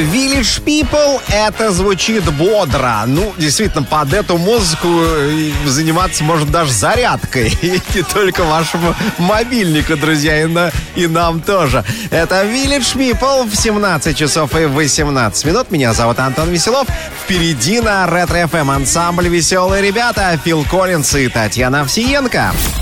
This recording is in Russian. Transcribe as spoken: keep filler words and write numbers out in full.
Village People, это звучит бодро. Ну, действительно, под эту музыку заниматься можно даже зарядкой. И не только вашему мобильнику, друзья, и, на, и нам тоже. Это Village People в семнадцать часов и восемнадцать минут. Меня зовут Антон Веселов. Впереди на Ретро эф эм ансамбль «Веселые ребята» Фил Коллинз и Татьяна Овсиенко.